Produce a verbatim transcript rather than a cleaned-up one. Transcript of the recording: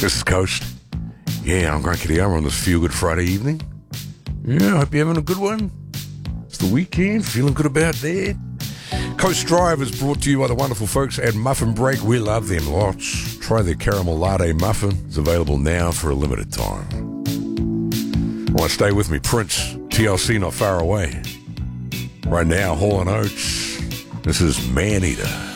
This is Coast. Yeah, I'm Grant Kittyama on this Feel Good Friday evening. Yeah, I hope you're having a good one. It's the weekend, feeling good about that. Coast Drive is brought to you by the wonderful folks at Muffin Break. We love them lots. Try their caramel latte muffin. It's available now for a limited time. I want to stay with me, Prince. T L C not far away. Right now, Hall and Oates. This is Man Eater.